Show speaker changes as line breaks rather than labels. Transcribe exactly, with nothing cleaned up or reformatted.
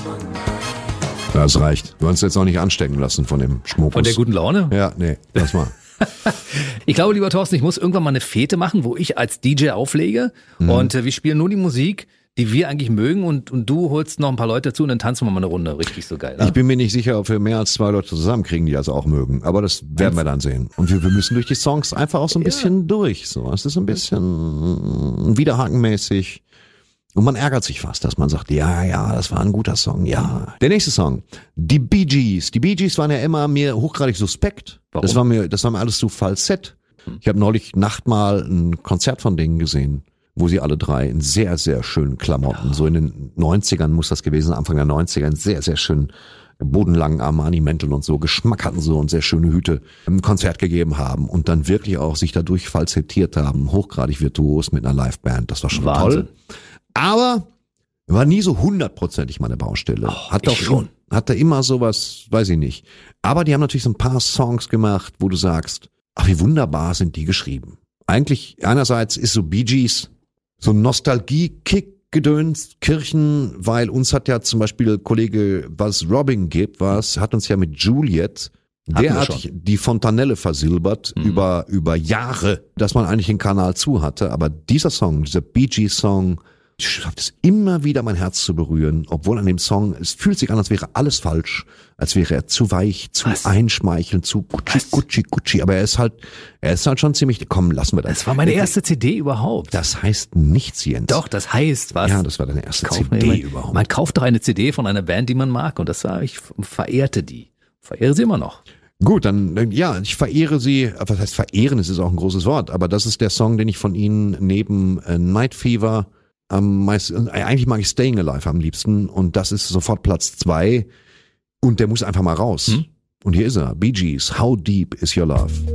Das reicht. Du hast jetzt auch nicht anstecken lassen von dem Schmuckus.
Von der guten Laune?
Ja, nee, lass mal.
Ich glaube, lieber Thorsten, ich muss irgendwann mal eine Fete machen, wo ich als D J auflege mhm. und äh, wir spielen nur die Musik, die wir eigentlich mögen und, und du holst noch ein paar Leute dazu und dann tanzen wir mal eine Runde. Richtig so geil.
Ich bin mir nicht sicher, ob wir mehr als zwei Leute zusammenkriegen, die das auch mögen. Aber das werden wir dann sehen. Und wir, wir müssen durch die Songs einfach auch so ein ja. bisschen durch. So, es ist ein bisschen widerhakenmäßig. Und man ärgert sich fast, dass man sagt, ja, ja, das war ein guter Song, ja. Der nächste Song, die Bee Gees. Die Bee Gees waren ja immer mir hochgradig suspekt. Warum? Das war mir, das war mir alles zu falsett. Ich habe neulich Nacht mal ein Konzert von denen gesehen, wo sie alle drei in sehr, sehr schönen Klamotten, ja. so in den neunzigern muss das gewesen sein, Anfang der neunziger, in sehr, sehr schönen bodenlangen Armani-Mänteln und so, Geschmack hatten so und sehr schöne Hüte, ein Konzert gegeben haben und dann wirklich auch sich dadurch falsettiert haben, hochgradig virtuos mit einer Liveband. Das war schon Wahnsinn. Toll. Aber war nie so hundertprozentig meine Baustelle.
Oh,
hat auch schon. Hat da immer sowas, weiß ich nicht. Aber die haben natürlich so ein paar Songs gemacht, wo du sagst, ach, wie wunderbar sind die geschrieben. Eigentlich, einerseits ist so Bee Gees so ein Nostalgie-Kick-Gedöns, Kirchen, weil uns hat ja zum Beispiel Kollege, was Robin gibt, was, hat uns ja mit Juliet derartig die Fontanelle versilbert mhm. über, über Jahre, dass man eigentlich den Kanal zu hatte. Aber dieser Song, dieser Bee Gees Song, schafft es immer wieder mein Herz zu berühren, obwohl an dem Song, es fühlt sich an, als wäre alles falsch, als wäre er zu weich, zu Was? einschmeichelnd, zu Gucci, Was? Gucci, Gucci, aber er ist halt, er ist halt schon ziemlich, komm, lassen wir das.
Das war meine erste C D überhaupt.
Das heißt nichts, Jens.
Doch, das heißt was.
Ja, das war deine erste
Kauf
C D
man,
überhaupt.
Man kauft doch eine C D von einer Band, die man mag und das war, ich verehrte die. Verehre sie immer noch.
Gut, dann, ja, ich verehre sie, was heißt verehren, das ist auch ein großes Wort, aber das ist der Song, den ich von ihnen neben äh, Night Fever am meisten, eigentlich mag ich Staying Alive am liebsten und das ist sofort Platz zwei und der muss einfach mal raus. Hm? Und hier ist er, Bee Gees, How Deep Is Your Love?